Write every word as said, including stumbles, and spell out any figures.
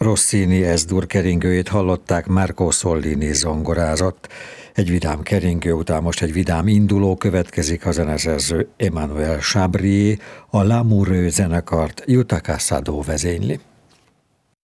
Rossini S-dur keringőjét hallották, Marco Sollini zongorázott. Egy vidám keringő után most egy vidám induló következik, a zeneszerző Emmanuel Chabrier, a Lamoureux zenekart Jutta Casado vezényli.